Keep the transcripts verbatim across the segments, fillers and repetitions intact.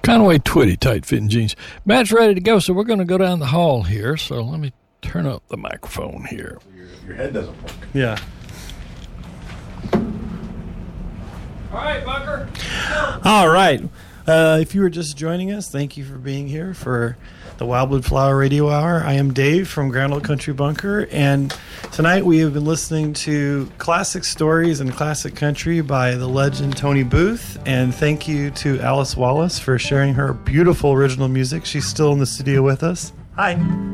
Conway Twitty, tight-fitting jeans. Matt's ready to go, so we're going to go down the hall here. So let me turn up the microphone here. Your, your head doesn't work. Yeah. All right, Bunker. All right. Uh, if you were just joining us, thank you for being here for the Wildwood Flower Radio Hour. I am Dave from Grand Old Country Bunker, and tonight we have been listening to classic stories and classic country by the legend Tony Booth, and thank you to Alice Wallace for sharing her beautiful original music. She's still in the studio with us. Hi.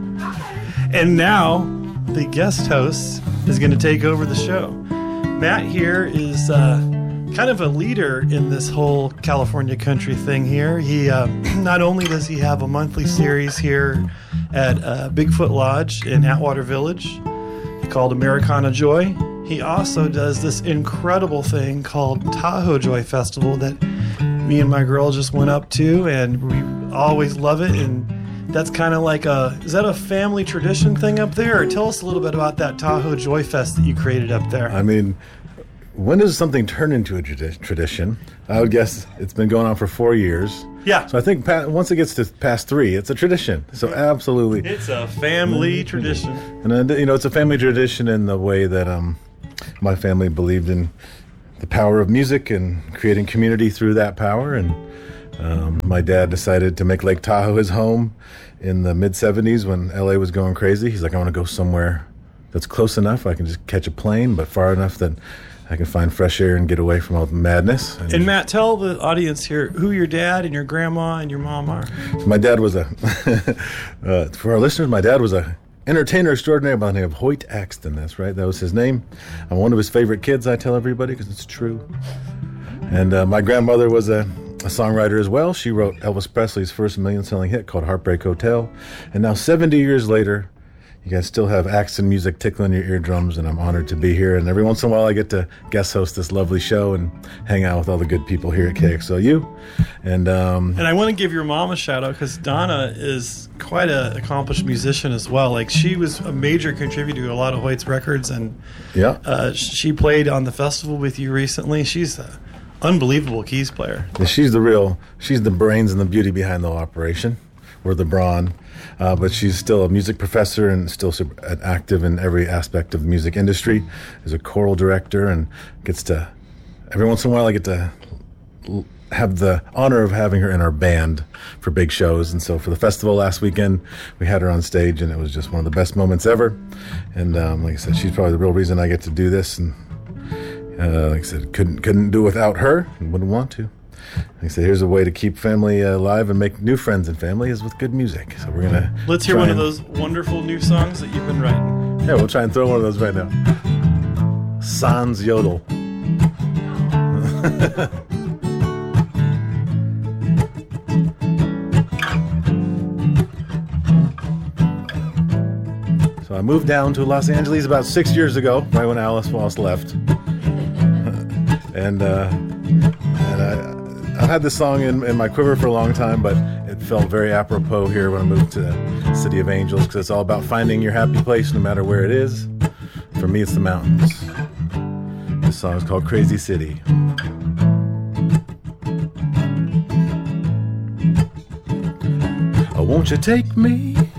And now the guest host is going to take over the show. Matt here is uh, kind of a leader in this whole California country thing here. He uh, not only does he have a monthly series here at uh, Bigfoot Lodge in Atwater Village called Americana Joy, he also does this incredible thing called Tahoe Joy Festival that me and my girl just went up to, and we always love it. And that's kind of like a, is that a family tradition thing up there? Or tell us a little bit about that Tahoe Joy Fest that you created up there. I mean, when does something turn into a tradi- tradition? I would guess it's been going on for four years. Yeah. So I think pa- once it gets to past three, it's a tradition. So absolutely. It's a family tradition. And, uh, you know, it's a family tradition in the way that um, my family believed in the power of music and creating community through that power. And um, my dad decided to make Lake Tahoe his home in the mid-seventies when L A was going crazy. He's like, I want to go somewhere that's close enough I can just catch a plane, but far enough that I can find fresh air and get away from all the madness. And, and Matt, tell the audience here who your dad and your grandma and your mom are. So my dad was a, uh, for our listeners, my dad was a entertainer extraordinaire by the name of Hoyt Axton. That's right, that was his name. I'm one of his favorite kids, I tell everybody, because it's true. And uh, my grandmother was a, a songwriter as well. She wrote Elvis Presley's first million-selling hit called Heartbreak Hotel. And now seventy years later, you guys still have Axton music tickling your eardrums, and I'm honored to be here. And every once in a while, I get to guest host this lovely show and hang out with all the good people here at K X L U. And um, and I want to give your mom a shout out because Donna is quite an accomplished musician as well. Like, she was a major contributor to a lot of Hoyt's records, and yeah, uh, she played on the festival with you recently. She's an unbelievable keys player. And she's the real, she's the brains and the beauty behind the whole operation. We're the brawn. Uh, but she's still a music professor and still super active in every aspect of the music industry. Is a choral director and gets to, every once in a while I get to l- have the honor of having her in our band for big shows. And so for the festival last weekend, we had her on stage, and it was just one of the best moments ever. And um, like I said, she's probably the real reason I get to do this. And uh, like I said, couldn't couldn't do without her and wouldn't want to. Like I said, here's a way to keep family uh, alive and make new friends and family is with good music. So we're going to Let's hear one of those wonderful new songs that you've been writing. Yeah, we'll try and throw one of those right now. Sans Yodel. So I moved down to Los Angeles about six years ago, right when Alice Wallace left. and uh, and I... I've had this song in, in my quiver for a long time, but it felt very apropos here when I moved to the City of Angels, because it's all about finding your happy place no matter where it is. For me, it's the mountains. This song is called Crazy City. Oh, won't you take me